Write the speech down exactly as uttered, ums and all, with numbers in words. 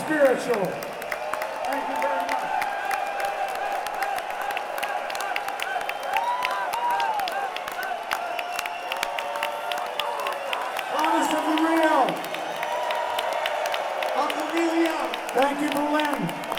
spiritual. Thank you very much. Honest of the real. Uncle Neil Young. Thank you, Berlin.